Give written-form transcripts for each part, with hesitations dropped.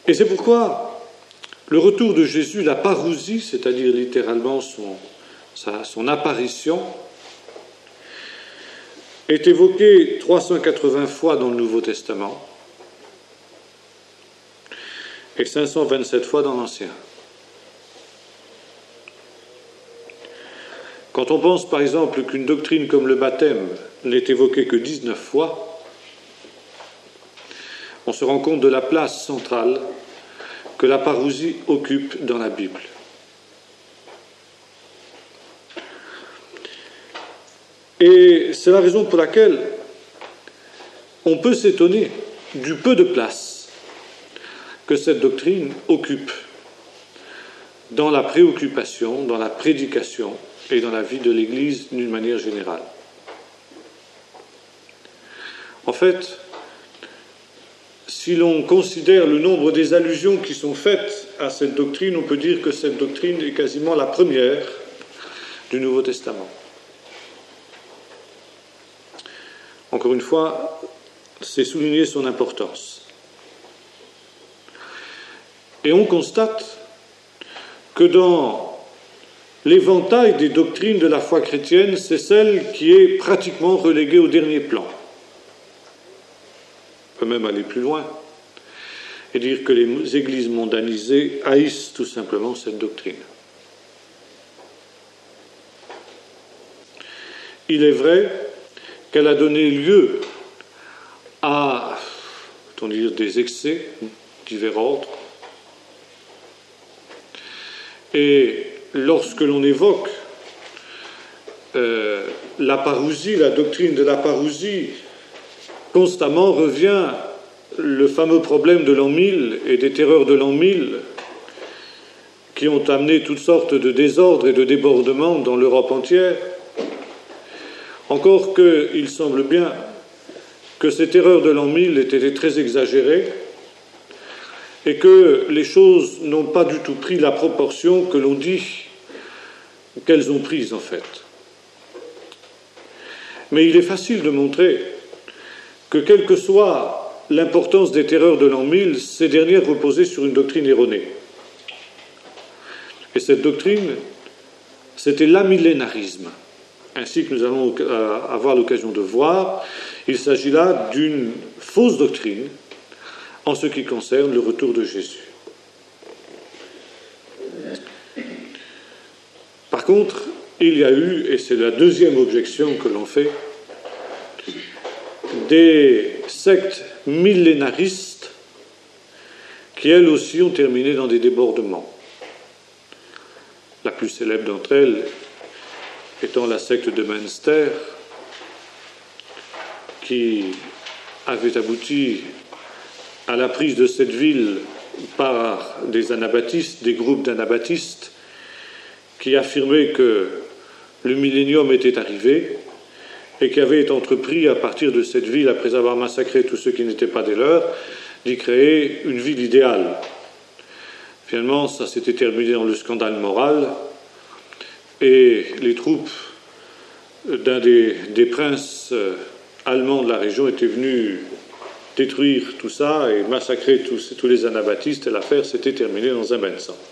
Et c'est pourquoi le retour de Jésus, la parousie, c'est-à-dire littéralement son apparition, est évoqué 380 fois dans le Nouveau Testament et 527 fois dans l'Ancien. Quand on pense par exemple qu'une doctrine comme le baptême n'est évoquée que 19 fois, on se rend compte de la place centrale que la parousie occupe dans la Bible. Et c'est la raison pour laquelle on peut s'étonner du peu de place que cette doctrine occupe dans la préoccupation, dans la prédication et dans la vie de l'Église d'une manière générale. En fait, si l'on considère le nombre des allusions qui sont faites à cette doctrine, on peut dire que cette doctrine est quasiment la première du Nouveau Testament. Encore une fois, c'est souligner son importance. Et on constate que dans l'éventail des doctrines de la foi chrétienne, c'est celle qui est pratiquement reléguée au dernier plan. On peut même aller plus loin et dire que les églises mondanisées haïssent tout simplement cette doctrine. Il est vrai qu'elle a donné lieu à, peut-on dire, des excès divers ordres. Et lorsque l'on évoque la parousie, la doctrine de la parousie, constamment revient le fameux problème de l'an 1000 et des terreurs de l'an 1000 qui ont amené toutes sortes de désordres et de débordements dans l'Europe entière. Encore qu'il semble bien que ces terreurs de l'an 1000 aient été très exagérées et que les choses n'ont pas du tout pris la proportion que l'on dit qu'elles ont prise en fait. Mais il est facile de montrer que quelle que soit l'importance des terreurs de l'an 1000, ces dernières reposaient sur une doctrine erronée. Et cette doctrine, c'était l'amillénarisme. Ainsi que nous allons avoir l'occasion de voir, il s'agit là d'une fausse doctrine en ce qui concerne le retour de Jésus. Par contre, il y a eu, et c'est la deuxième objection que l'on fait, des sectes millénaristes qui, elles aussi, ont terminé dans des débordements. La plus célèbre d'entre elles étant la secte de Münster, qui avait abouti à la prise de cette ville par des anabaptistes, des groupes d'anabaptistes, qui affirmaient que le millénium était arrivé et qui avaient entrepris à partir de cette ville, après avoir massacré tous ceux qui n'étaient pas des leurs, d'y créer une ville idéale. Finalement, ça s'était terminé dans le scandale moral et les troupes d'un des princes allemands de la région étaient venus détruire tout ça et massacrer tous les anabaptistes et l'affaire s'était terminée dans un bain de sang.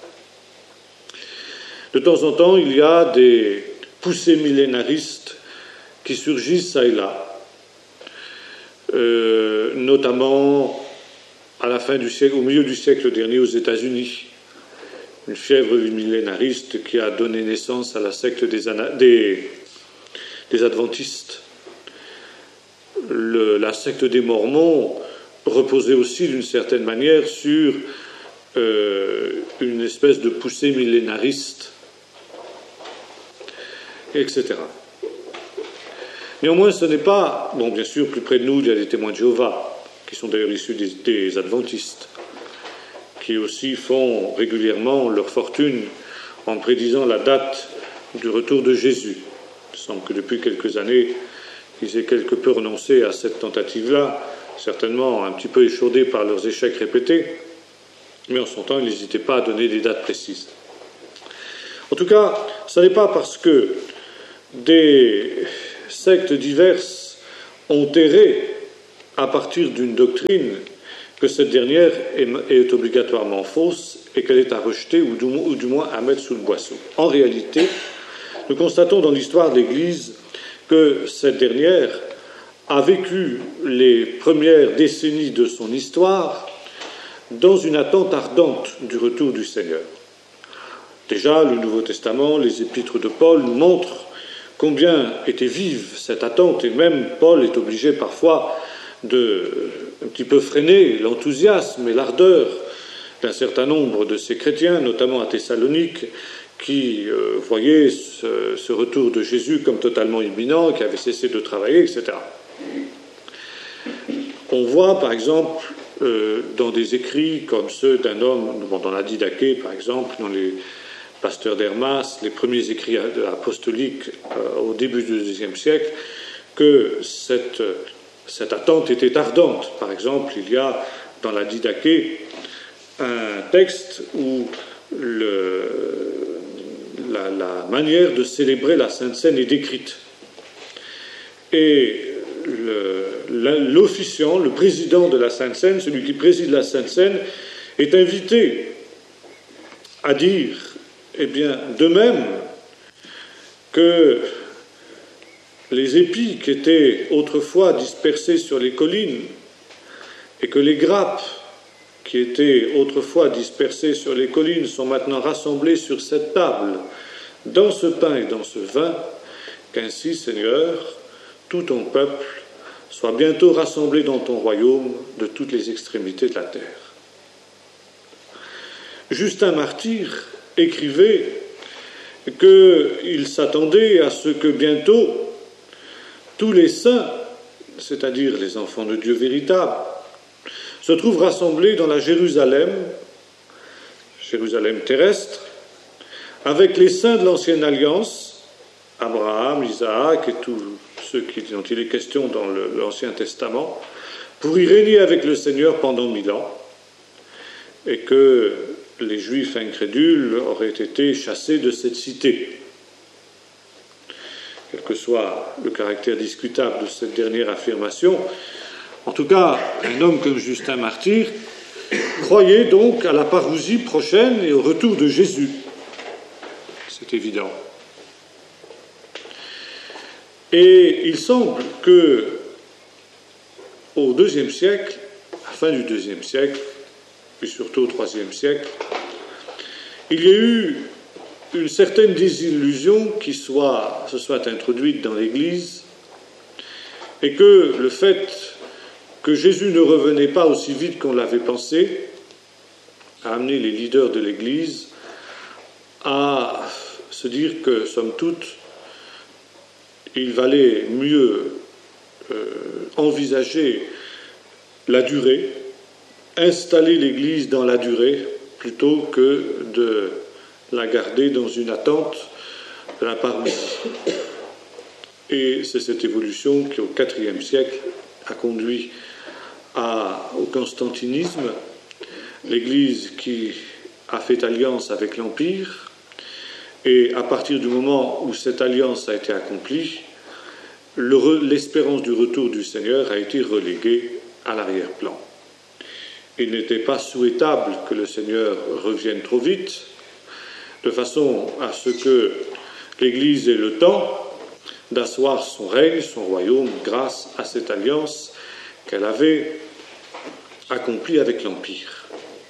De temps en temps, il y a des poussées millénaristes qui surgissent ça et là, notamment à la fin du siècle, au milieu du siècle dernier aux États-Unis. Une fièvre millénariste qui a donné naissance à la secte des adventistes. La secte des Mormons reposait aussi d'une certaine manière sur une espèce de poussée millénariste, etc. Néanmoins, ce n'est pas... Bon, bien sûr, plus près de nous, il y a des témoins de Jéhovah, qui sont d'ailleurs issus des adventistes, qui aussi font régulièrement leur fortune en prédisant la date du retour de Jésus. Il semble que depuis quelques années, ils aient quelque peu renoncé à cette tentative-là, certainement un petit peu échaudés par leurs échecs répétés, mais en son temps, ils n'hésitaient pas à donner des dates précises. En tout cas, ce n'est pas parce que des sectes diverses ont erré à partir d'une doctrine que cette dernière est obligatoirement fausse et qu'elle est à rejeter ou du moins à mettre sous le boisseau. En réalité, nous constatons dans l'histoire de l'Église que cette dernière a vécu les premières décennies de son histoire dans une attente ardente du retour du Seigneur. Déjà, le Nouveau Testament, les épîtres de Paul nous montrent combien était vive cette attente, et même Paul est obligé parfois de un petit peu freiner l'enthousiasme et l'ardeur d'un certain nombre de ces chrétiens, notamment à Thessalonique, qui voyaient ce retour de Jésus comme totalement imminent, qui avaient cessé de travailler, etc. On voit, par exemple, dans des écrits comme ceux d'un homme, dans la Didaché, par exemple, dans les pasteurs d'Hermas, les premiers écrits apostoliques au début du IIe siècle, que cette attente était ardente. Par exemple, il y a dans la Didaché un texte où la manière de célébrer la Sainte Seine est décrite. Et l'officiant, le président de la Sainte Seine, celui qui préside la Sainte Seine, est invité à dire, eh bien, de même que les épis qui étaient autrefois dispersés sur les collines et que les grappes qui étaient autrefois dispersées sur les collines sont maintenant rassemblées sur cette table, dans ce pain et dans ce vin, qu'ainsi, Seigneur, tout ton peuple soit bientôt rassemblé dans ton royaume de toutes les extrémités de la terre. Justin martyr écrivait qu'il s'attendait à ce que bientôt tous les saints, c'est-à-dire les enfants de Dieu véritables, se trouvent rassemblés dans la Jérusalem terrestre, avec les saints de l'Ancienne Alliance, Abraham, Isaac et tous ceux dont il est question dans l'Ancien Testament, pour y régner avec le Seigneur pendant 1000 ans, et que les Juifs incrédules auraient été chassés de cette cité. Quel que soit le caractère discutable de cette dernière affirmation, en tout cas, un homme comme Justin martyr croyait donc à la parousie prochaine et au retour de Jésus. C'est évident. Et il semble que au IIe siècle, à la fin du IIe siècle, puis surtout au IIIe siècle, il y a eu une certaine désillusion qui se soit introduite dans l'Église, et que le fait que Jésus ne revenait pas aussi vite qu'on l'avait pensé a amené les leaders de l'Église à se dire que, somme toute, il valait mieux envisager la durée, installer l'Église dans la durée, plutôt que de la garder dans une attente de la parousie. Et c'est cette évolution qui, au IVe siècle, a conduit au constantinisme, l'Église qui a fait alliance avec l'Empire, et à partir du moment où cette alliance a été accomplie, l'espérance du retour du Seigneur a été reléguée à l'arrière-plan. Il n'était pas souhaitable que le Seigneur revienne trop vite, de façon à ce que l'Église ait le temps d'asseoir son règne, son royaume, grâce à cette alliance qu'elle avait accomplie avec l'Empire.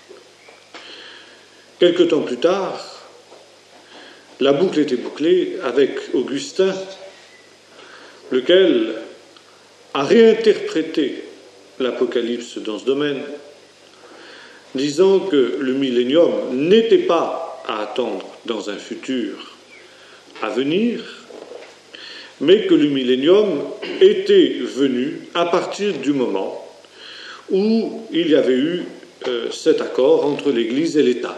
Quelque temps plus tard, la boucle était bouclée avec Augustin, lequel a réinterprété l'Apocalypse dans ce domaine, disant que le millénium n'était pas à attendre dans un futur à venir, mais que le millénium était venu à partir du moment où il y avait eu cet accord entre l'Église et l'État.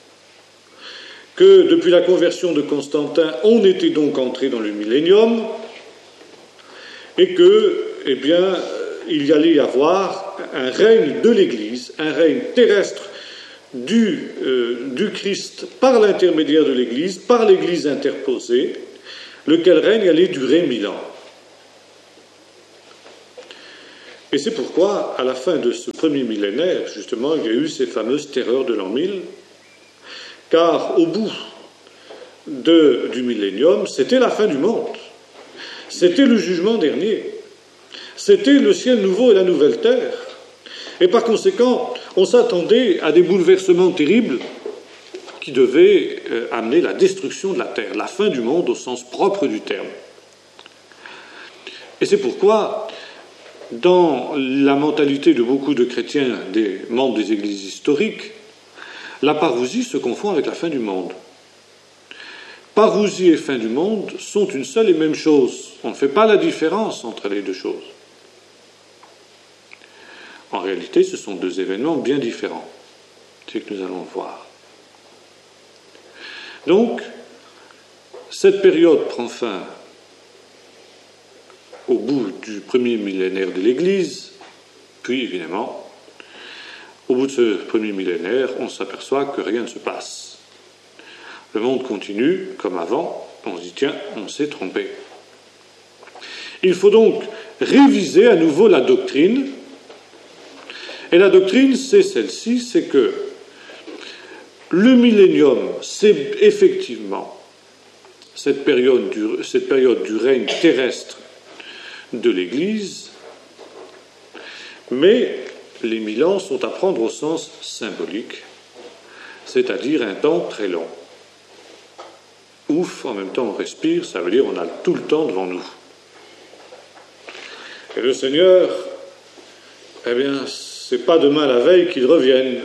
Que depuis la conversion de Constantin, on était donc entré dans le millénium, et que, eh bien, il y allait y avoir un règne de l'Église, un règne terrestre du Christ par l'intermédiaire de l'Église, par l'Église interposée, lequel règne allait durer 1000 ans. Et c'est pourquoi, à la fin de ce premier millénaire, justement, il y a eu ces fameuses terreurs de l'an 1000, car au bout du millénium, c'était la fin du monde. C'était le jugement dernier. C'était le ciel nouveau et la nouvelle terre. Et par conséquent, on s'attendait à des bouleversements terribles qui devaient amener la destruction de la terre, la fin du monde au sens propre du terme. Et c'est pourquoi, dans la mentalité de beaucoup de chrétiens, des membres des églises historiques, la parousie se confond avec la fin du monde. Parousie et fin du monde sont une seule et même chose. On ne fait pas la différence entre les deux choses. En réalité, ce sont deux événements bien différents. C'est ce que nous allons voir. Donc, cette période prend fin au bout du premier millénaire de l'Église, puis évidemment, au bout de ce premier millénaire, on s'aperçoit que rien ne se passe. Le monde continue comme avant, on se dit tiens, on s'est trompé. Il faut donc réviser à nouveau la doctrine, et la doctrine c'est celle-ci, c'est que le millénium, c'est effectivement cette période du règne terrestre de l'Église, mais les 1000 ans sont à prendre au sens symbolique, c'est-à-dire un temps très long. Ouf, en même temps on respire, ça veut dire on a tout le temps devant nous. Et le Seigneur, eh bien, c'est pas demain la veille qu'il revienne.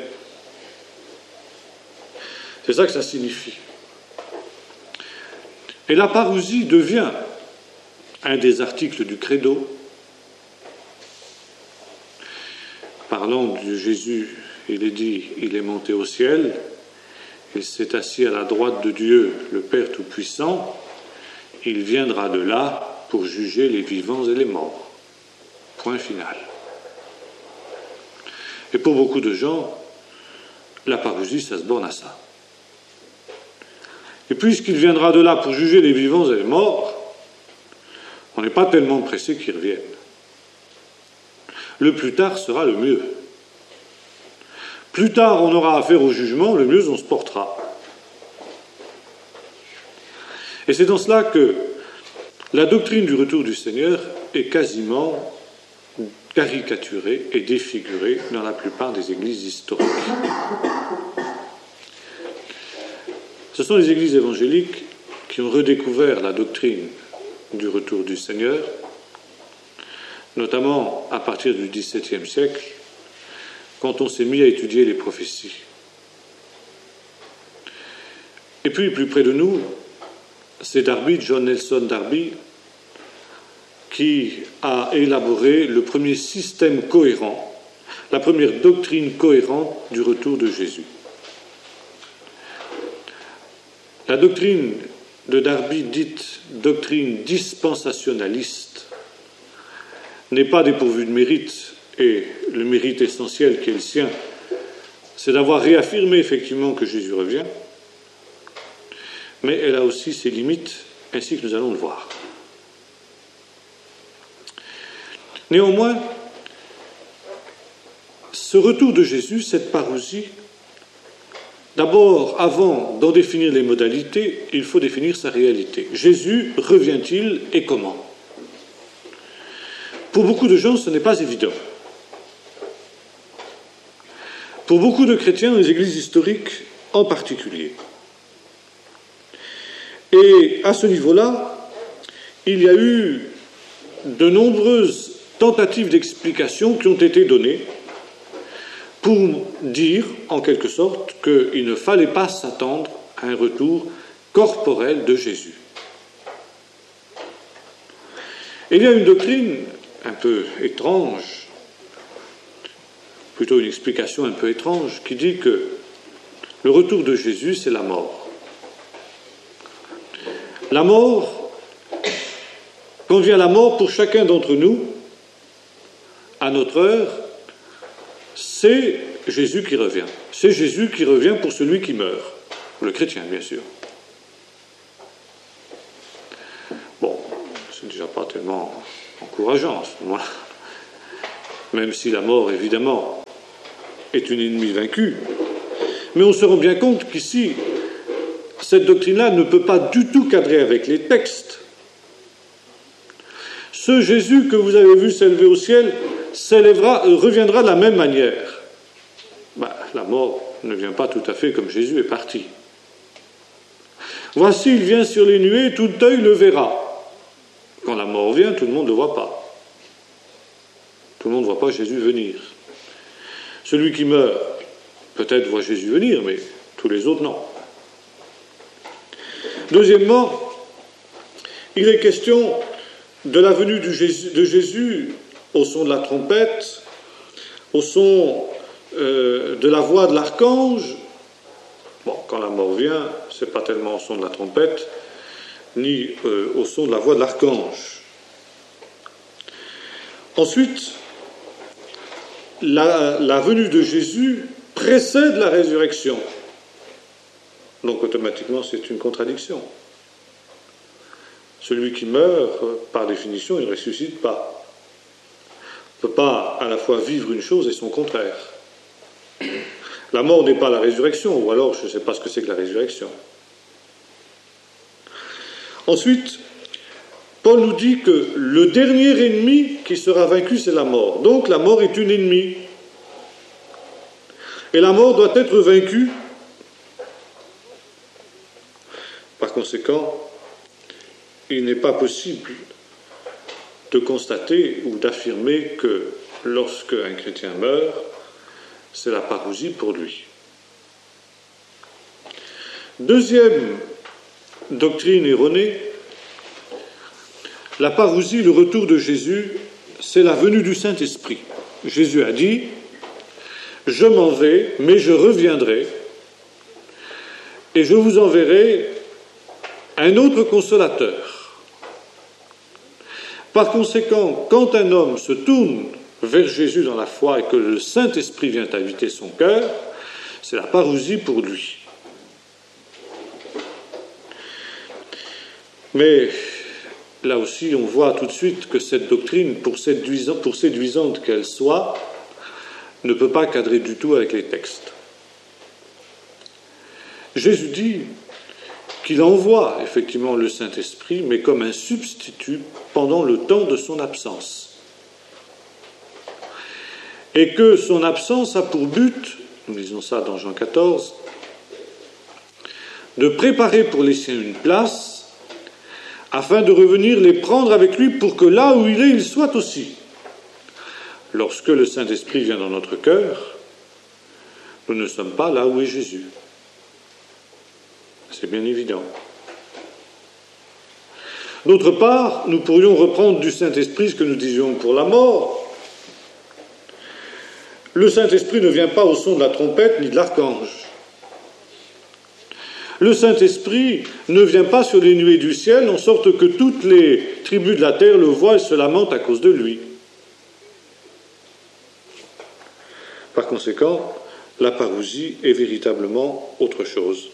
C'est ça que ça signifie. Et la parousie devient un des articles du credo. Parlant de Jésus, il est dit, il est monté au ciel, il s'est assis à la droite de Dieu, le Père Tout-Puissant, il viendra de là pour juger les vivants et les morts. Point final. Et pour beaucoup de gens, la parousie, ça se borne à ça. Et puisqu'il viendra de là pour juger les vivants et les morts, on n'est pas tellement pressé qu'il revienne. Le plus tard sera le mieux. Plus tard on aura affaire au jugement, le mieux on se portera. Et c'est dans cela que la doctrine du retour du Seigneur est quasiment caricaturée et défigurée dans la plupart des églises historiques. Ce sont les églises évangéliques qui ont redécouvert la doctrine du retour du Seigneur, notamment à partir du XVIIe siècle, quand on s'est mis à étudier les prophéties. Et puis, plus près de nous, c'est Darby, John Nelson Darby, qui a élaboré le premier système cohérent, la première doctrine cohérente du retour de Jésus. La doctrine de Darby, dite doctrine dispensationaliste, n'est pas dépourvue de mérite, et le mérite essentiel qui est le sien, c'est d'avoir réaffirmé effectivement que Jésus revient, mais elle a aussi ses limites, ainsi que nous allons le voir. Néanmoins, ce retour de Jésus, cette parousie, d'abord, avant d'en définir les modalités, il faut définir sa réalité. Jésus revient-il et comment ? Pour beaucoup de gens, ce n'est pas évident. Pour beaucoup de chrétiens, dans les églises historiques en particulier. Et à ce niveau-là, il y a eu de nombreuses tentatives d'explication qui ont été données pour dire, en quelque sorte, qu'il ne fallait pas s'attendre à un retour corporel de Jésus. Il y a une doctrine un peu étrange, plutôt une explication un peu étrange, qui dit que le retour de Jésus, c'est la mort. La mort, quand vient la mort pour chacun d'entre nous, à notre heure, c'est Jésus qui revient. C'est Jésus qui revient pour celui qui meurt. Le chrétien, bien sûr. Bon, c'est déjà pas tellement encourageant à ce moment-là. même si la mort, évidemment, est une ennemie vaincue. Mais on se rend bien compte qu'ici, cette doctrine-là ne peut pas du tout cadrer avec les textes. Ce Jésus que vous avez vu s'élever au ciel reviendra de la même manière. La mort ne vient pas tout à fait comme Jésus est parti. Voici, il vient sur les nuées, tout œil le verra. Quand la mort vient, tout le monde ne le voit pas. Tout le monde ne voit pas Jésus venir. Celui qui meurt, peut-être voit Jésus venir, mais tous les autres, non. Deuxièmement, il est question de la venue de Jésus au son de la trompette, au son de la voix de l'archange. Bon, quand la mort vient, ce n'est pas tellement au son de la trompette, ni au son de la voix de l'archange. Ensuite, la venue de Jésus précède la résurrection. Donc automatiquement, c'est une contradiction. Celui qui meurt, par définition, il ne ressuscite pas. On ne peut pas à la fois vivre une chose et son contraire. La mort n'est pas la résurrection, ou alors je ne sais pas ce que c'est que la résurrection. Ensuite, Paul nous dit que le dernier ennemi qui sera vaincu, c'est la mort. Donc la mort est une ennemie. Et la mort doit être vaincue. Par conséquent, il n'est pas possible de constater ou d'affirmer que lorsque un chrétien meurt, c'est la parousie pour lui. Deuxième doctrine erronée, la parousie, le retour de Jésus, c'est la venue du Saint-Esprit. Jésus a dit « Je m'en vais, mais je reviendrai, et je vous enverrai un autre consolateur. » Par conséquent, quand un homme se tourne vers Jésus dans la foi et que le Saint-Esprit vient habiter son cœur, c'est la parousie pour lui. Mais là aussi, on voit tout de suite que cette doctrine, pour séduisante qu'elle soit, ne peut pas cadrer du tout avec les textes. Jésus dit qu'il envoie effectivement le Saint-Esprit, mais comme un substitut pendant le temps de son absence. Et que son absence a pour but, nous lisons ça dans Jean 14, de préparer pour les siens une place, afin de revenir les prendre avec lui pour que là où il est, il soit aussi. Lorsque le Saint-Esprit vient dans notre cœur, nous ne sommes pas là où est Jésus. C'est bien évident. D'autre part, nous pourrions reprendre du Saint-Esprit ce que nous disions pour la mort. Le Saint-Esprit ne vient pas au son de la trompette ni de l'archange. Le Saint-Esprit ne vient pas sur les nuées du ciel, en sorte que toutes les tribus de la terre le voient et se lamentent à cause de lui. Par conséquent, la parousie est véritablement autre chose.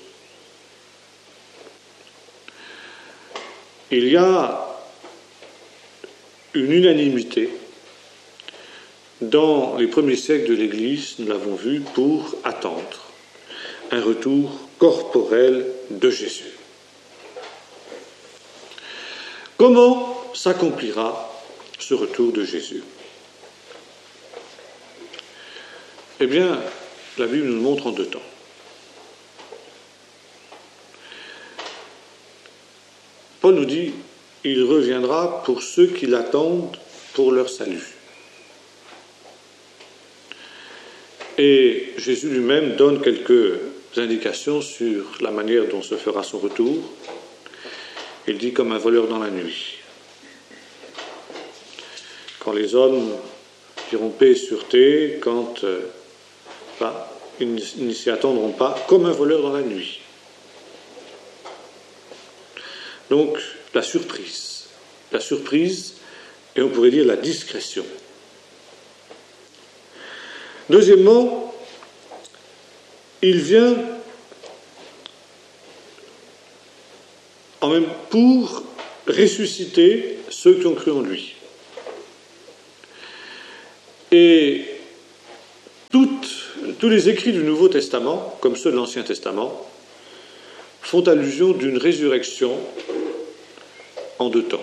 Il y a une unanimité dans les premiers siècles de l'Église, nous l'avons vu, pour attendre un retour corporel de Jésus. Comment s'accomplira ce retour de Jésus ? Eh bien, la Bible nous le montre en deux temps. Paul nous dit, il reviendra pour ceux qui l'attendent pour leur salut. Et Jésus lui-même donne quelques indications sur la manière dont se fera son retour. Il dit comme un voleur dans la nuit. Quand les hommes diront paix et sûreté, quand ils ne s'y attendront pas, comme un voleur dans la nuit. Donc, la surprise, et on pourrait dire la discrétion. Deuxièmement, il vient pour ressusciter ceux qui ont cru en lui. Et tous les écrits du Nouveau Testament, comme ceux de l'Ancien Testament, font allusion d'une résurrection en deux temps.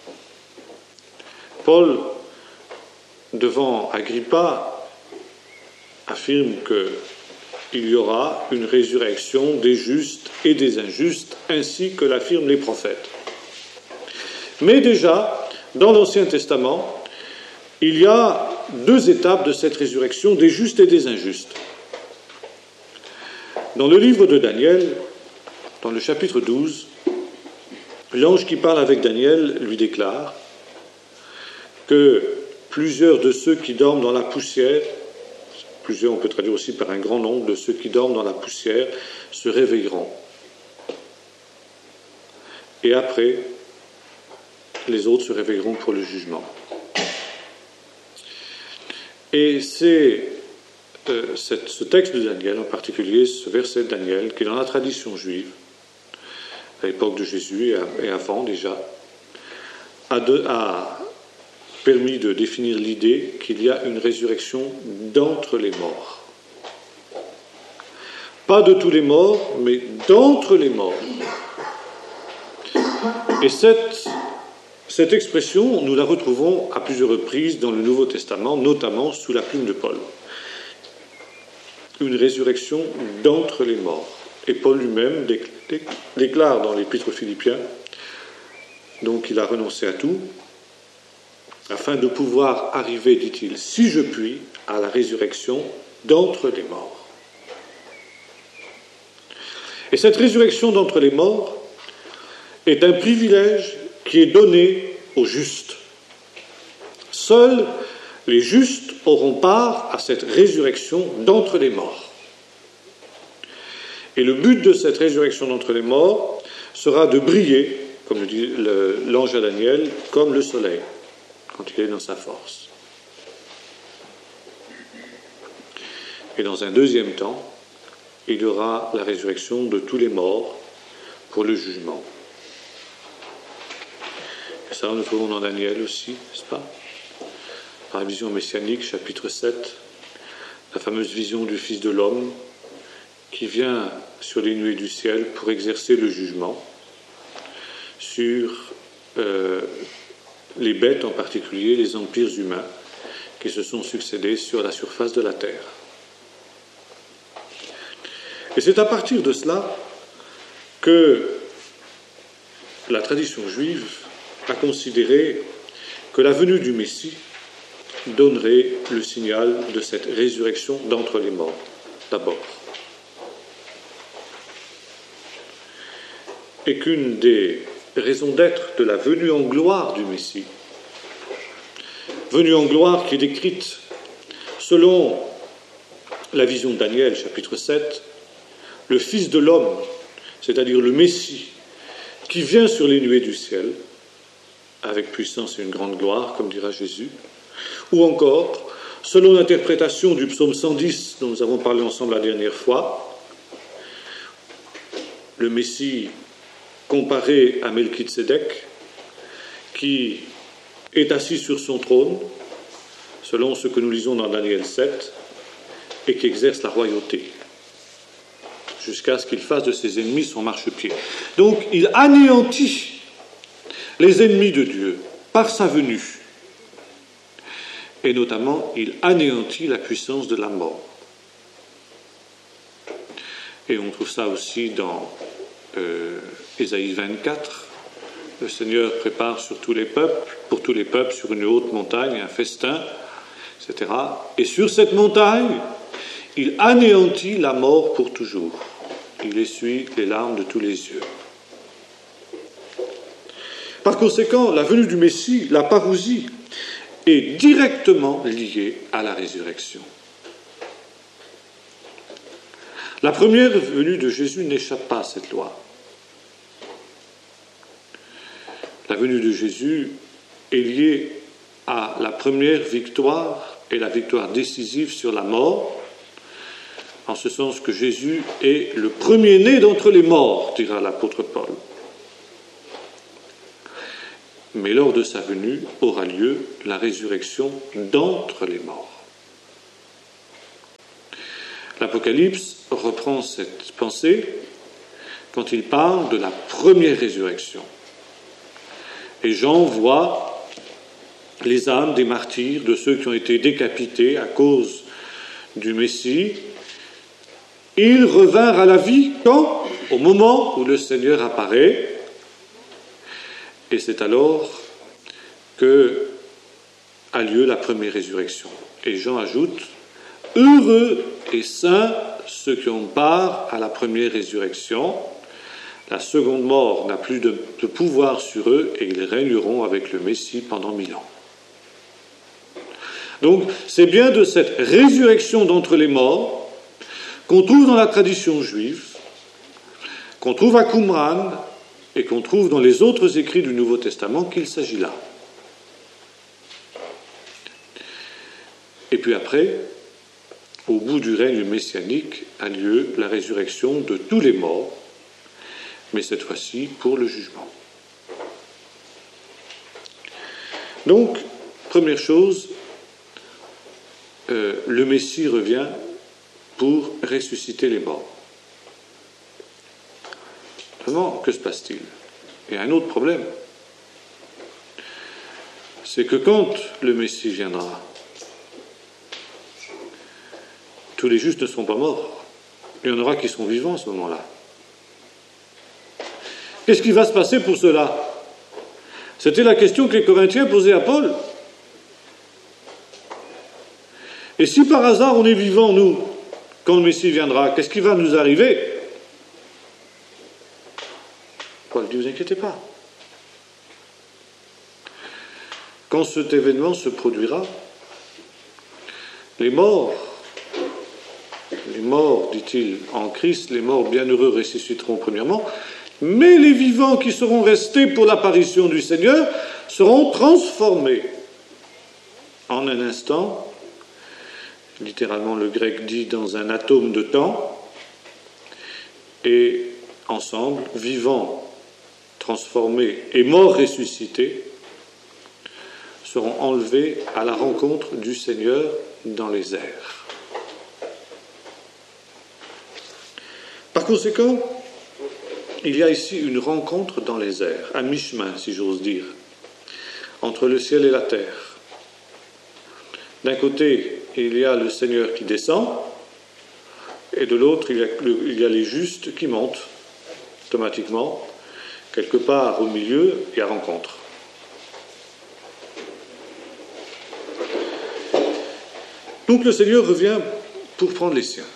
Paul, devant Agrippa, affirme qu'il y aura une résurrection des justes et des injustes, ainsi que l'affirment les prophètes. Mais déjà, dans l'Ancien Testament, il y a deux étapes de cette résurrection, des justes et des injustes. Dans le livre de Daniel, dans le chapitre 12, l'ange qui parle avec Daniel lui déclare que plusieurs de ceux qui dorment dans la poussière, plusieurs on peut traduire aussi par un grand nombre de ceux qui dorment dans la poussière, se réveilleront. Et après, les autres se réveilleront pour le jugement. Et c'est ce texte de Daniel, en particulier ce verset de Daniel, qui est dans la tradition juive, à l'époque de Jésus et avant déjà, a permis de définir l'idée qu'il y a une résurrection d'entre les morts. Pas de tous les morts, mais d'entre les morts. Et cette expression, nous la retrouvons à plusieurs reprises dans le Nouveau Testament, notamment sous la plume de Paul. Une résurrection d'entre les morts. Et Paul lui-même déclare dans l'Épître aux Philippiens, donc il a renoncé à tout, afin de pouvoir arriver, dit-il, si je puis, à la résurrection d'entre les morts. Et cette résurrection d'entre les morts est un privilège qui est donné aux justes. Seuls les justes auront part à cette résurrection d'entre les morts. Et le but de cette résurrection d'entre les morts sera de briller, comme le dit l'ange à Daniel, comme le soleil, quand il est dans sa force. Et dans un deuxième temps, il y aura la résurrection de tous les morts pour le jugement. Et ça, nous le trouvons dans Daniel aussi, n'est-ce pas ? Dans la vision messianique, chapitre 7, la fameuse vision du Fils de l'homme qui vient sur les nuées du ciel pour exercer le jugement sur les bêtes, en particulier les empires humains qui se sont succédés sur la surface de la terre. Et c'est à partir de cela que la tradition juive a considéré que la venue du Messie donnerait le signal de cette résurrection d'entre les morts, d'abord. Et qu'une des raisons d'être de la venue en gloire du Messie, venue en gloire qui est décrite selon la vision de Daniel, chapitre 7, le Fils de l'homme, c'est-à-dire le Messie, qui vient sur les nuées du ciel, avec puissance et une grande gloire, comme dira Jésus, ou encore, selon l'interprétation du psaume 110, dont nous avons parlé ensemble la dernière fois, le Messie comparé à Melchizedek, qui est assis sur son trône, selon ce que nous lisons dans Daniel 7, et qui exerce la royauté, jusqu'à ce qu'il fasse de ses ennemis son marchepied. Donc, il anéantit les ennemis de Dieu par sa venue. Et notamment, il anéantit la puissance de la mort. Et on trouve ça aussi dans Ésaïe 24. Le Seigneur prépare pour tous les peuples, sur une haute montagne, un festin, etc. Et sur cette montagne, il anéantit la mort pour toujours. Il essuie les larmes de tous les yeux. Par conséquent, la venue du Messie, la parousie, est directement liée à la résurrection. La première venue de Jésus n'échappe pas à cette loi. La venue de Jésus est liée à la première victoire et la victoire décisive sur la mort, en ce sens que Jésus est le premier-né d'entre les morts, dira l'apôtre Paul. mais lors de sa venue aura lieu la résurrection d'entre les morts. L'Apocalypse reprend cette pensée quand il parle de la première résurrection. Et Jean voit les âmes des martyrs, de ceux qui ont été décapités à cause du Messie. Ils revinrent à la vie quand? Au moment où le Seigneur apparaît. Et c'est alors que a lieu la première résurrection. Et Jean ajoute, « Heureux et saints ceux qui ont part à la première résurrection. La seconde mort n'a plus de pouvoir sur eux et ils régneront avec le Messie pendant 1000 ans. » Donc, c'est bien de cette résurrection d'entre les morts qu'on trouve dans la tradition juive, qu'on trouve à Qumran et qu'on trouve dans les autres écrits du Nouveau Testament qu'il s'agit là. Et puis après, au bout du règne messianique, a lieu la résurrection de tous les morts, mais cette fois-ci pour le jugement. Donc, première chose, le Messie revient pour ressusciter les morts. Vraiment, que se passe-t-il? Il y a un autre problème. C'est que quand le Messie viendra, tous les justes ne seront pas morts. Il y en aura qui seront vivants à ce moment-là. Qu'est-ce qui va se passer pour cela? C'était la question que les Corinthiens posaient à Paul. Et si par hasard on est vivants, nous, quand le Messie viendra, qu'est-ce qui va nous arriver? Paul dit, ne vous inquiétez pas. Quand cet événement se produira, les morts, dit-il, en Christ, les morts bienheureux ressusciteront premièrement, mais les vivants qui seront restés pour l'apparition du Seigneur seront transformés en un instant. Littéralement, le grec dit dans un atome de temps, et ensemble, vivants, transformés et morts ressuscités, seront enlevés à la rencontre du Seigneur dans les airs. Par conséquent, il y a ici une rencontre dans les airs, à mi-chemin, si j'ose dire, entre le ciel et la terre. D'un côté, il y a le Seigneur qui descend, et de l'autre, il y a les justes qui montent automatiquement, quelque part au milieu, et à rencontre. Donc le Seigneur revient pour prendre les siens.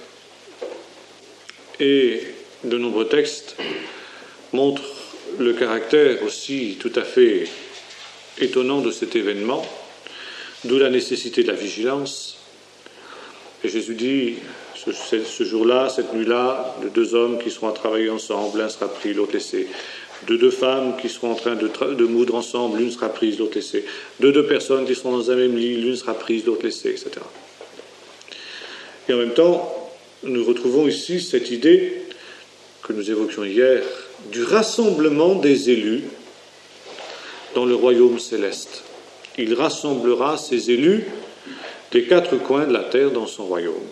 Et de nombreux textes montrent le caractère aussi tout à fait étonnant de cet événement, d'où la nécessité de la vigilance. Et Jésus dit, ce jour-là, cette nuit-là, de deux hommes qui seront à travailler ensemble, l'un sera pris, l'autre laissé. De deux femmes qui seront en train de moudre ensemble, l'une sera prise, l'autre laissée. De deux personnes qui seront dans un même lit, l'une sera prise, l'autre laissée, etc. Et en même temps, nous retrouvons ici cette idée que nous évoquions hier du rassemblement des élus dans le royaume céleste. Il rassemblera ses élus des quatre coins de la terre dans son royaume.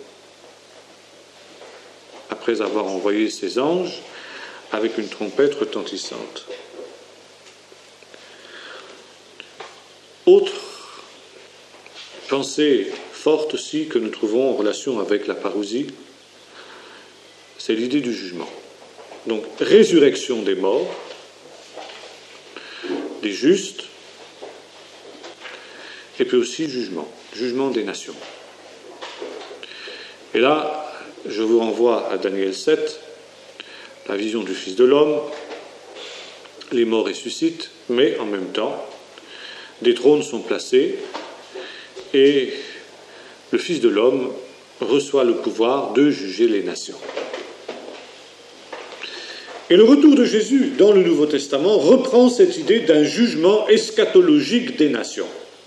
Après avoir envoyé ses anges avec une trompette retentissante. Autre pensée forte aussi que nous trouvons en relation avec la parousie, c'est l'idée du jugement. Donc, résurrection des morts, des justes, et puis aussi jugement des nations. Et là, je vous renvoie à Daniel 7, la vision du Fils de l'homme, les morts ressuscitent, mais en même temps, des trônes sont placés, et le Fils de l'homme reçoit le pouvoir de juger les nations. Et le retour de Jésus dans le Nouveau Testament reprend cette idée d'un jugement eschatologique des nations.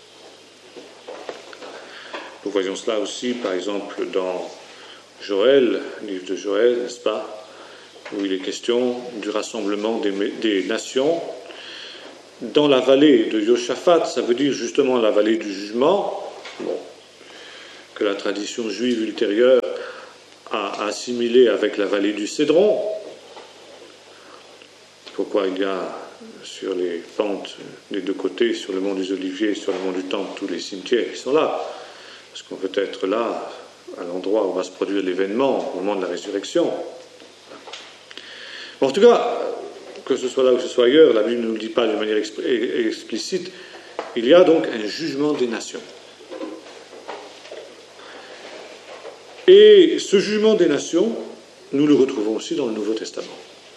Nous voyons cela aussi, par exemple, dans Joël, le livre de Joël, n'est-ce pas, où il est question du rassemblement des nations dans la vallée de Yoshaphat, ça veut dire justement la vallée du jugement, bon, que la tradition juive ultérieure a assimilé avec la vallée du Cédron. Pourquoi il y a sur les pentes des deux côtés, sur le mont des Oliviers, sur le mont du Temple, tous les cimetières qui sont là, parce qu'on peut être là, à l'endroit où va se produire l'événement, au moment de la résurrection. En tout cas, que ce soit là ou que ce soit ailleurs, la Bible ne nous le dit pas de manière explicite, il y a donc un jugement des nations. Et ce jugement des nations, nous le retrouvons aussi dans le Nouveau Testament.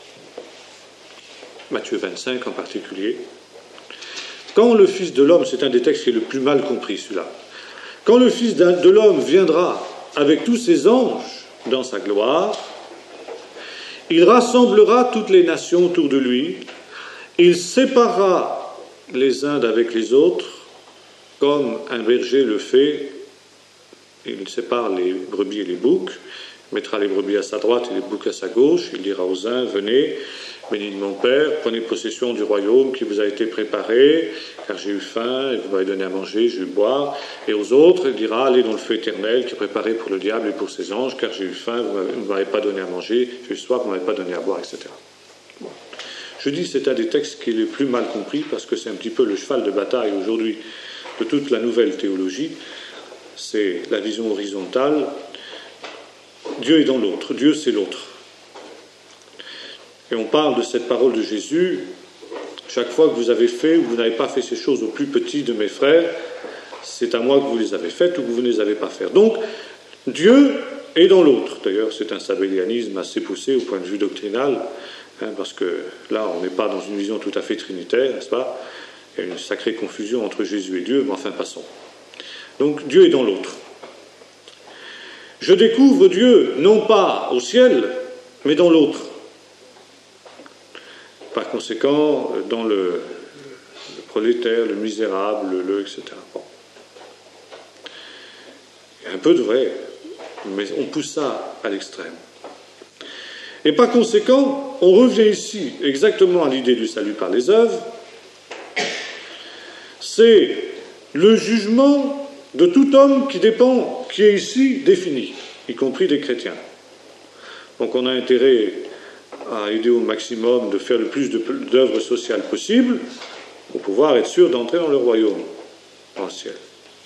Matthieu 25 en particulier. Quand le Fils de l'homme, c'est un des textes qui est le plus mal compris celui-là, quand le Fils de l'homme viendra avec tous ses anges dans sa gloire, il rassemblera toutes les nations autour de lui, il séparera les uns d'avec les autres, comme un berger le fait, il sépare les brebis et les boucs, mettra les brebis à sa droite et les boucs à sa gauche, il dira aux uns, venez, bénis de mon Père, prenez possession du royaume qui vous a été préparé, car j'ai eu faim, et vous m'avez donné à manger, j'ai eu boire. Et aux autres, il dira, allez dans le feu éternel qui est préparé pour le diable et pour ses anges, car j'ai eu faim, vous ne m'avez pas donné à manger, j'ai eu soif, vous ne m'avez pas donné à boire, etc. Bon. Je dis c'est un des textes qui est le plus mal compris, parce que c'est un petit peu le cheval de bataille aujourd'hui de toute la nouvelle théologie. C'est la vision horizontale. Dieu est dans l'autre, Dieu c'est l'autre. Et on parle de cette parole de Jésus, chaque fois que vous avez fait ou vous n'avez pas fait ces choses aux plus petits de mes frères, c'est à moi que vous les avez faites ou que vous ne les avez pas faites. Donc, Dieu est dans l'autre. D'ailleurs, c'est un sabellianisme assez poussé au point de vue doctrinal, parce que là, on n'est pas dans une vision tout à fait trinitaire, n'est-ce pas? Il y a une sacrée confusion entre Jésus et Dieu, mais enfin, passons. Donc, Dieu est dans l'autre. Je découvre Dieu, non pas au ciel, mais dans l'autre. Par conséquent, dans le prolétaire, le misérable, etc. Bon. Il y a un peu de vrai, mais on pousse ça à l'extrême. Et par conséquent, on revient ici exactement à l'idée du salut par les œuvres. C'est le jugement de tout homme qui est ici défini, y compris des chrétiens. Donc on a intérêt à aider au maximum de faire le plus d'œuvres sociales possibles pour pouvoir être sûr d'entrer dans le royaume, dans le ciel.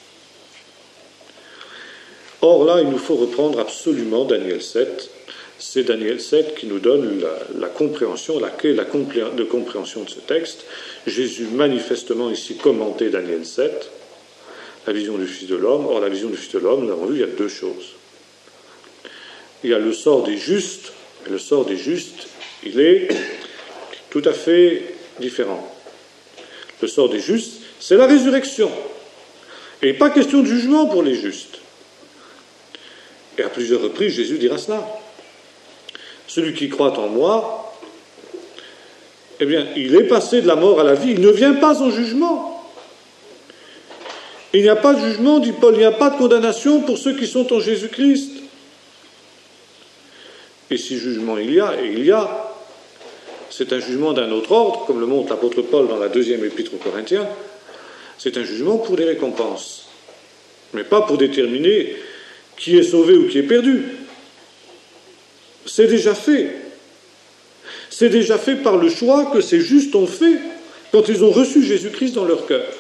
Or là, il nous faut reprendre absolument Daniel 7. C'est Daniel 7 qui nous donne la compréhension, la clé de compréhension de ce texte. Jésus manifestement ici commentait Daniel 7, la vision du Fils de l'homme. Or, la vision du Fils de l'homme, nous avons vu, il y a deux choses. Il y a le sort des justes, et le sort des justes, il est tout à fait différent. Le sort des justes, c'est la résurrection. Et pas question de jugement pour les justes. Et à plusieurs reprises, Jésus dira cela. Celui qui croit en moi, eh bien, il est passé de la mort à la vie. Il ne vient pas en jugement. Il n'y a pas de jugement, dit Paul, il n'y a pas de condamnation pour ceux qui sont en Jésus-Christ. Et si jugement il y a, et il y a, c'est un jugement d'un autre ordre, comme le montre l'apôtre Paul dans la 2e épître aux Corinthiens, c'est un jugement pour les récompenses, mais pas pour déterminer qui est sauvé ou qui est perdu. C'est déjà fait. C'est déjà fait par le choix que ces justes ont fait quand ils ont reçu Jésus-Christ dans leur cœur.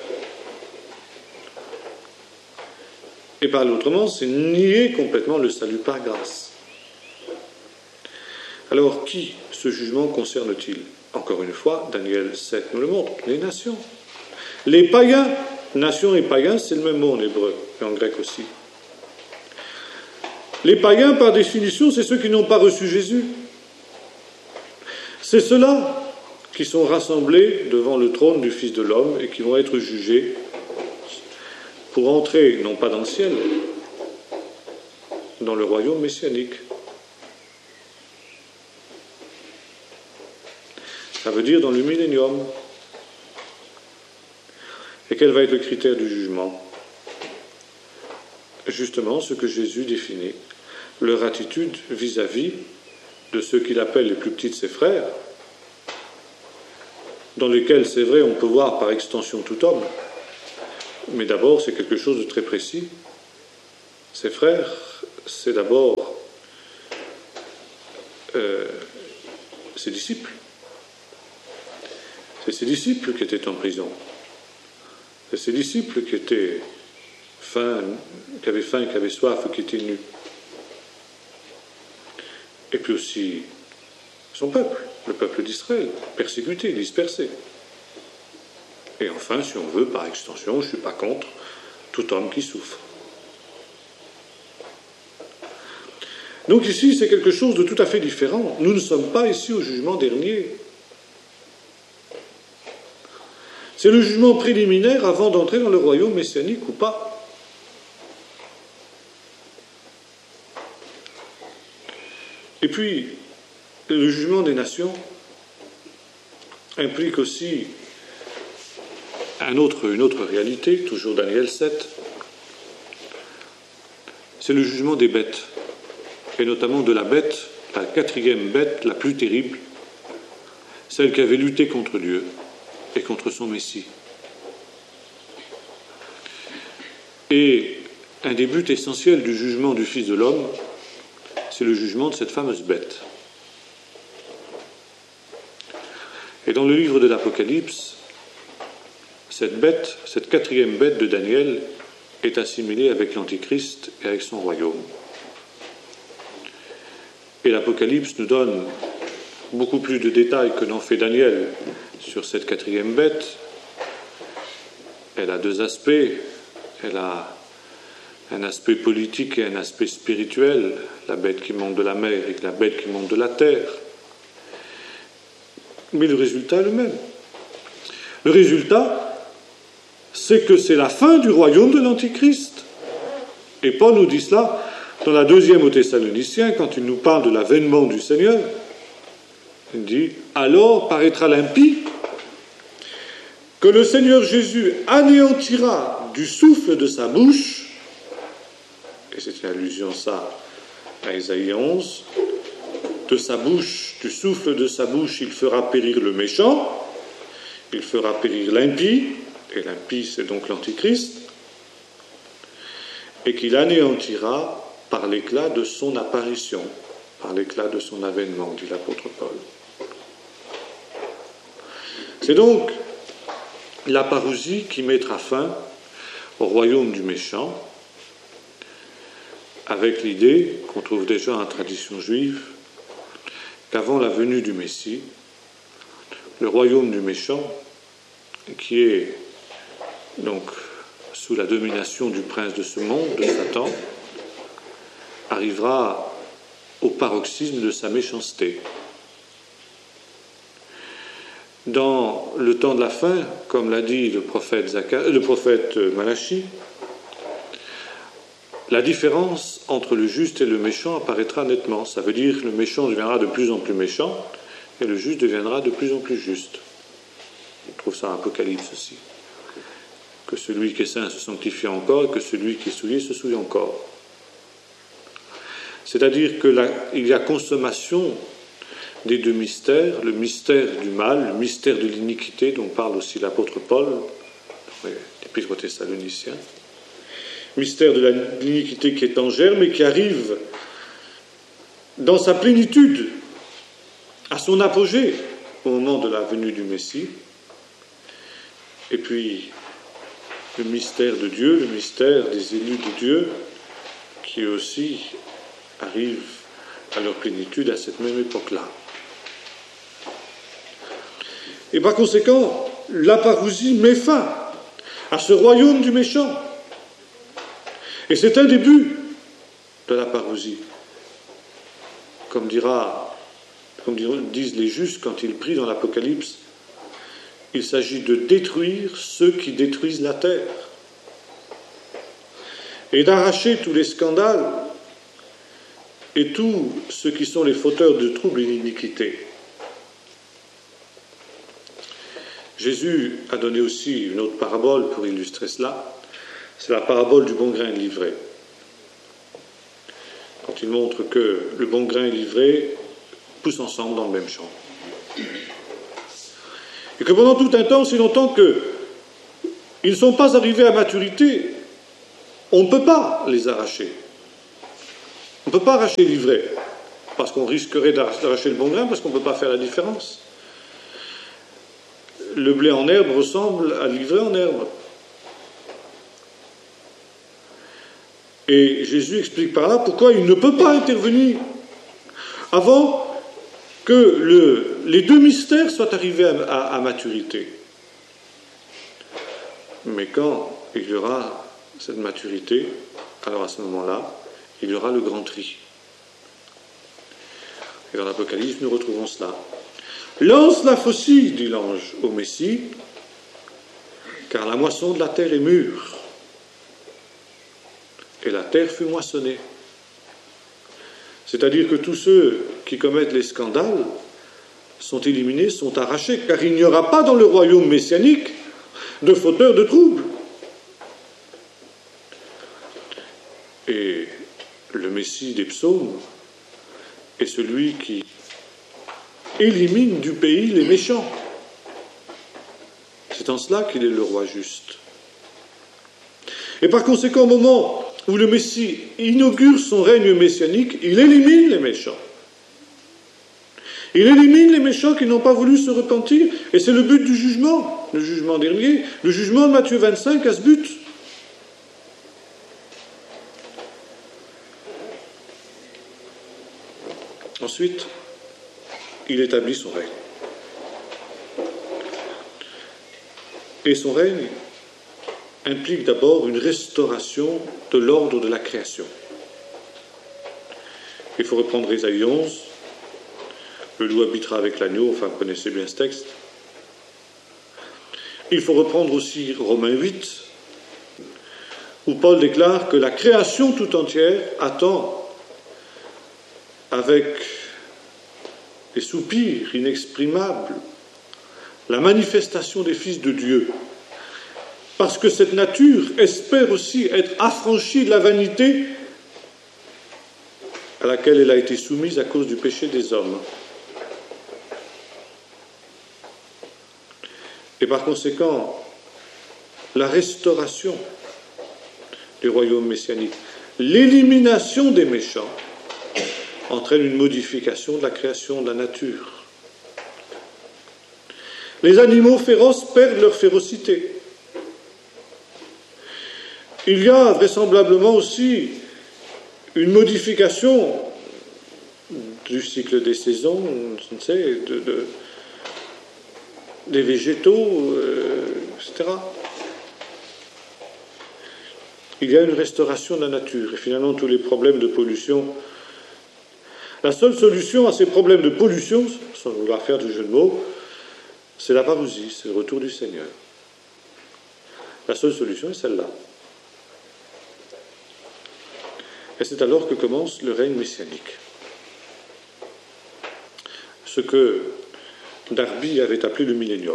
Et parler autrement, c'est nier complètement le salut par grâce. Alors, qui ce jugement concerne-t-il? Encore une fois, Daniel 7 nous le montre, les nations. Les païens, nations et païens, c'est le même mot en hébreu et en grec aussi. Les païens, par définition, c'est ceux qui n'ont pas reçu Jésus. C'est ceux-là qui sont rassemblés devant le trône du Fils de l'homme et qui vont être jugés pour entrer, non pas dans le ciel, dans le royaume messianique. Ça veut dire dans le millénium. Et quel va être le critère du jugement? Justement, ce que Jésus définit, leur attitude vis-à-vis de ceux qu'il appelle les plus petits de ses frères, dans lesquels, c'est vrai, on peut voir par extension tout homme, mais d'abord c'est quelque chose de très précis. Ses frères, c'est d'abord ses disciples. C'est ses disciples qui étaient en prison. C'est ses disciples qui étaient qui avaient faim, qui avaient soif, qui étaient nus. Et puis aussi son peuple, le peuple d'Israël, persécuté, dispersé. Et enfin, si on veut, par extension, je ne suis pas contre tout homme qui souffre. Donc ici, c'est quelque chose de tout à fait différent. Nous ne sommes pas ici au jugement dernier. C'est le jugement préliminaire avant d'entrer dans le royaume messianique ou pas. Et puis, le jugement des nations implique aussi une autre réalité, toujours Daniel 7, c'est le jugement des bêtes, et notamment de la bête, la quatrième bête la plus terrible, celle qui avait lutté contre Dieu et contre son Messie. Et un des buts essentiels du jugement du Fils de l'homme, c'est le jugement de cette fameuse bête. Et dans le livre de l'Apocalypse, cette bête, cette quatrième bête de Daniel, est assimilée avec l'Antichrist et avec son royaume. Et l'Apocalypse nous donne beaucoup plus de détails que n'en fait Daniel sur cette quatrième bête. Elle a deux aspects. Elle a un aspect politique et un aspect spirituel, la bête qui monte de la mer et la bête qui monte de la terre. Mais le résultat est le même. Le résultat, c'est que c'est la fin du royaume de l'Antichrist. Et Paul nous dit cela dans la 2e aux Thessaloniciens, quand il nous parle de l'avènement du Seigneur. Il dit « Alors paraîtra l'impie que le Seigneur Jésus anéantira du souffle de sa bouche » et c'est une allusion ça à Ésaïe 11, de sa bouche, du souffle de sa bouche, il fera périr le méchant, il fera périr l'impie, et l'impie c'est donc l'Antichrist, et qu'il anéantira par l'éclat de son apparition, par l'éclat de son avènement, dit l'apôtre Paul. C'est donc la parousie qui mettra fin au royaume du méchant, avec l'idée qu'on trouve déjà en tradition juive qu'avant la venue du Messie, le royaume du méchant, qui est donc sous la domination du prince de ce monde, de Satan, arrivera au paroxysme de sa méchanceté. Dans le temps de la fin, comme l'a dit le prophète Malachie, la différence entre le juste et le méchant apparaîtra nettement. Ça veut dire que le méchant deviendra de plus en plus méchant et le juste deviendra de plus en plus juste. On trouve ça en Apocalypse aussi. Que celui qui est saint se sanctifie encore et que celui qui est souillé se souille encore. C'est-à-dire qu'il y a consommation des deux mystères, le mystère du mal, le mystère de l'iniquité dont parle aussi l'apôtre Paul, dans l'Épître aux Thessaloniciens, mystère de l'iniquité qui est en germe et qui arrive dans sa plénitude, à son apogée, au moment de la venue du Messie. Et puis, le mystère de Dieu, le mystère des élus de Dieu, qui aussi arrivent à leur plénitude à cette même époque-là. Et par conséquent, la parousie met fin à ce royaume du méchant. Et c'est un des buts de la parousie. Comme disent les justes quand ils prient dans l'Apocalypse, il s'agit de détruire ceux qui détruisent la terre et d'arracher tous les scandales et tous ceux qui sont les fauteurs de troubles et d'iniquité. Jésus a donné aussi une autre parabole pour illustrer cela. C'est la parabole du bon grain et de l'ivraie. Quand il montre que le bon grain et l'ivraie poussent ensemble dans le même champ. Et que pendant tout un temps, aussi longtemps qu'ils ne sont pas arrivés à maturité, on ne peut pas les arracher. On ne peut pas arracher l'ivraie, parce qu'on risquerait d'arracher le bon grain, parce qu'on ne peut pas faire la différence. Le blé en herbe ressemble à l'ivraie en herbe. Et Jésus explique par là pourquoi il ne peut pas intervenir avant que les deux mystères soient arrivés à maturité. Mais quand il y aura cette maturité, alors à ce moment-là, il y aura le grand tri. Et dans l'Apocalypse, nous retrouvons cela. Lance la faucille, dit l'ange au Messie, car la moisson de la terre est mûre. Et la terre fut moissonnée. C'est-à-dire que tous ceux qui commettent les scandales sont éliminés, sont arrachés, car il n'y aura pas dans le royaume messianique de fauteurs de troubles. Et le Messie des psaumes est celui qui élimine du pays les méchants. C'est en cela qu'il est le roi juste. Et par conséquent, au moment où le Messie inaugure son règne messianique, il élimine les méchants. Il élimine les méchants qui n'ont pas voulu se repentir, et c'est le but du jugement, le jugement dernier. Le jugement de Matthieu 25 a ce but. Ensuite, il établit son règne. Et son règne implique d'abord une restauration de l'ordre de la création. Il faut reprendre Ésaïe 11, le loup habitera avec l'agneau, enfin vous connaissez bien ce texte. Il faut reprendre aussi Romains 8, où Paul déclare que la création tout entière attend avec des soupirs inexprimables la manifestation des fils de Dieu. Parce que cette nature espère aussi être affranchie de la vanité à laquelle elle a été soumise à cause du péché des hommes. Et par conséquent, la restauration du royaume messianique, l'élimination des méchants, entraîne une modification de la création de la nature. Les animaux féroces perdent leur férocité. Il y a vraisemblablement aussi une modification du cycle des saisons, je ne sais, des végétaux, etc. Il y a une restauration de la nature, et finalement tous les problèmes de pollution. La seule solution à ces problèmes de pollution, sans vouloir faire du jeu de mots, c'est la parousie, c'est le retour du Seigneur. La seule solution est celle-là. Et c'est alors que commence le règne messianique. Ce que Darby avait appelé le millénium.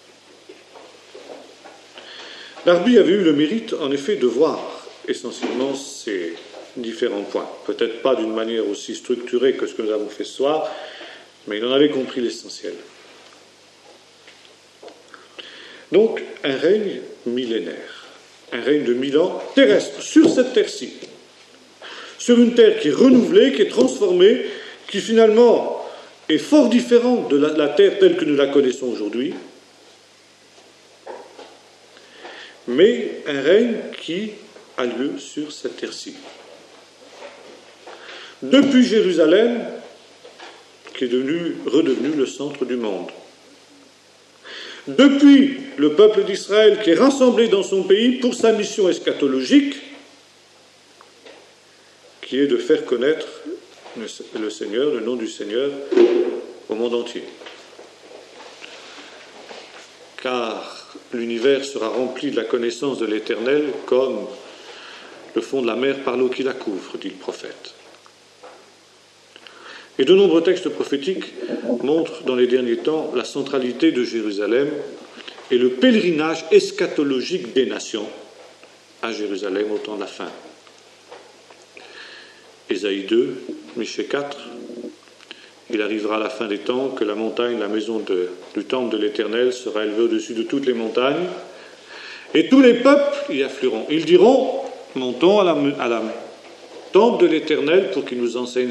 Darby avait eu le mérite, en effet, de voir essentiellement ces différents points. Peut-être pas d'une manière aussi structurée que ce que nous avons fait ce soir, mais il en avait compris l'essentiel. Donc, un règne millénaire, un règne de 1000 ans terrestre, sur cette terre-ci, sur une terre qui est renouvelée, qui est transformée, qui finalement est fort différente de la terre telle que nous la connaissons aujourd'hui, mais un règne qui a lieu sur cette terre-ci. Depuis Jérusalem, qui est redevenu le centre du monde. Depuis le peuple d'Israël qui est rassemblé dans son pays pour sa mission eschatologique, qui est de faire connaître le Seigneur, le nom du Seigneur, au monde entier. Car l'univers sera rempli de la connaissance de l'Éternel comme le fond de la mer par l'eau qui la couvre, dit le prophète. Et de nombreux textes prophétiques montrent dans les derniers temps la centralité de Jérusalem et le pèlerinage eschatologique des nations à Jérusalem au temps de la fin. Ésaïe 2, Michée 4, il arrivera à la fin des temps que la montagne, la maison du temple de l'Éternel sera élevée au-dessus de toutes les montagnes, et tous les peuples y afflueront. Ils diront, montons à la temple de l'Éternel pour qu'il nous enseigne